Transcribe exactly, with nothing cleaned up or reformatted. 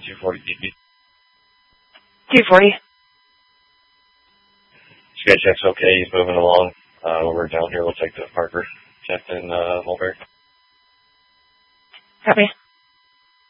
two forty D B. two forty. Sky check's okay. He's moving along. Uh, we're down here. Looks like the Parker checked in uh, Mulberry. Copy.